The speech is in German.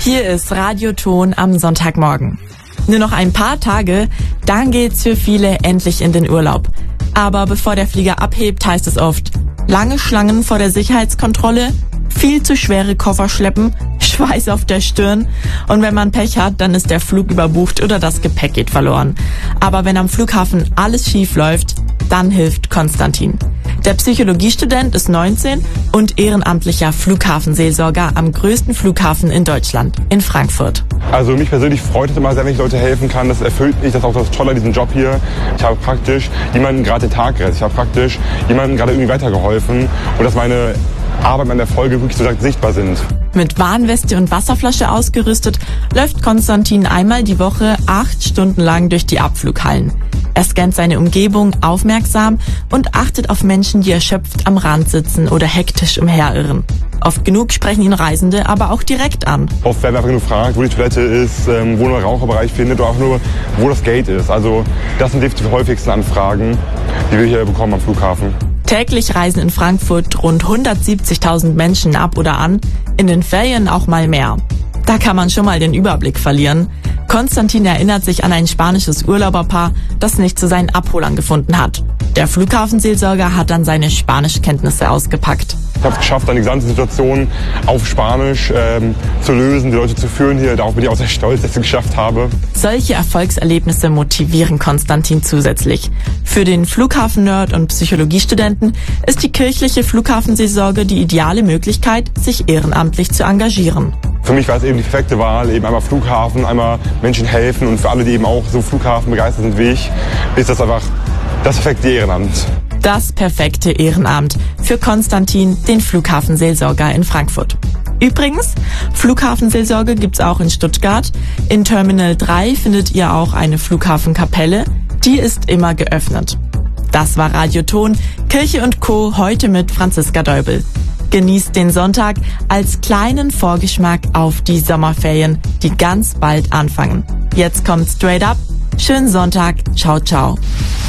Hier ist Radioton am Sonntagmorgen. Nur noch ein paar Tage, dann geht's für viele endlich in den Urlaub. Aber bevor der Flieger abhebt, heißt es oft, lange Schlangen vor der Sicherheitskontrolle, viel zu schwere Koffer schleppen, Schweiß auf der Stirn und wenn man Pech hat, dann ist der Flug überbucht oder das Gepäck geht verloren. Aber wenn am Flughafen alles schief läuft, dann hilft Konstantin. Der Psychologiestudent ist 19 und ehrenamtlicher Flughafenseelsorger am größten Flughafen in Deutschland, in Frankfurt. Also mich persönlich freut es immer sehr, wenn ich Leute helfen kann. Das erfüllt mich, das ist auch das Tolle an diesem Job hier. Ich habe praktisch jemanden gerade den Tag gerettet. Ich habe praktisch jemanden gerade irgendwie weitergeholfen und dass meine Arbeit, meine Erfolge wirklich so sichtbar sind. Mit Warnweste und Wasserflasche ausgerüstet, läuft Konstantin einmal die Woche 8 Stunden lang durch die Abflughallen. Er scannt seine Umgebung aufmerksam und achtet auf Menschen, die erschöpft am Rand sitzen oder hektisch umherirren. Oft genug sprechen ihn Reisende aber auch direkt an. Oft werden wir einfach nur gefragt, wo die Toilette ist, wo man einen Raucherbereich findet oder auch nur, wo das Gate ist. Also das sind die häufigsten Anfragen, die wir hier bekommen am Flughafen. Täglich reisen in Frankfurt rund 170.000 Menschen ab oder an, in den Ferien auch mal mehr. Da kann man schon mal den Überblick verlieren. Konstantin erinnert sich an ein spanisches Urlauberpaar, das nicht zu seinen Abholern gefunden hat. Der Flughafenseelsorger hat dann seine Spanischkenntnisse ausgepackt. Ich habe es geschafft, dann die gesamte Situation auf Spanisch zu lösen, die Leute zu führen hier. Darauf bin ich auch sehr stolz, dass ich es geschafft habe. Solche Erfolgserlebnisse motivieren Konstantin zusätzlich. Für den Flughafen-Nerd und Psychologiestudenten ist die kirchliche Flughafenseelsorge die ideale Möglichkeit, sich ehrenamtlich zu engagieren. Für mich war es eben die perfekte Wahl, eben einmal Flughafen, einmal Menschen helfen und für alle, die eben auch so Flughafen begeistert sind wie ich, ist das einfach das perfekte Ehrenamt. Das perfekte Ehrenamt für Konstantin, den Flughafenseelsorger in Frankfurt. Übrigens, Flughafenseelsorge gibt's auch in Stuttgart. In Terminal 3 findet ihr auch eine Flughafenkapelle. Die ist immer geöffnet. Das war Radioton, Kirche und Co. heute mit Franziska Deubel. Genießt den Sonntag als kleinen Vorgeschmack auf die Sommerferien, die ganz bald anfangen. Jetzt kommt Straight Up. Schönen Sonntag. Ciao, ciao.